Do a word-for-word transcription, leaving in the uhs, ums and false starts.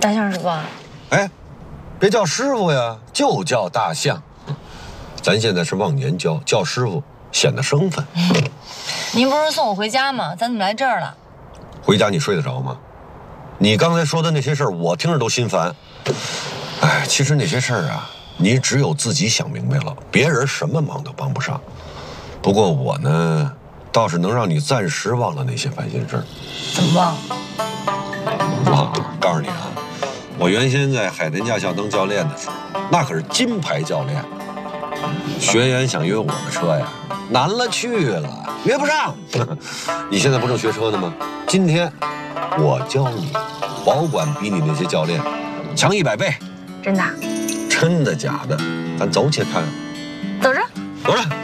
大象师傅， 哎，别叫师傅呀，就叫大象。咱现在是忘年交，叫师傅显得生分。 您不是送我回家吗？咱怎么来这儿了？ 回家你睡得着吗？你刚才说的那些事儿，我听着都心烦。哎，其实那些事儿啊，你只有自己想明白了，别人什么忙都帮不上。不过我呢，倒是能让你暂时忘了那些烦心事儿。 怎么忘？ 忘了，告诉你啊，我原先在海天驾校当教练的时候，那可是金牌教练。学员想约我的车呀，难了去了，约不上。你现在不正学车呢吗？今天我教你，保管比你那些教练强一百倍。 真的？ 真的假的？咱走且看。 走着。 走着。